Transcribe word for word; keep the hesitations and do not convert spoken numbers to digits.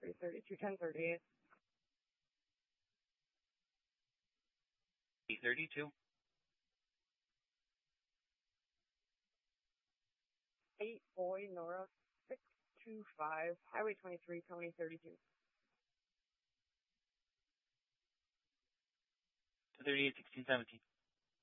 three thirty-two, ten thirty-eight. eight thirty-two. eight Boy Nora six two five, Highway twenty-three, Pony thirty-two. two thirty-eight, sixteen seventeen.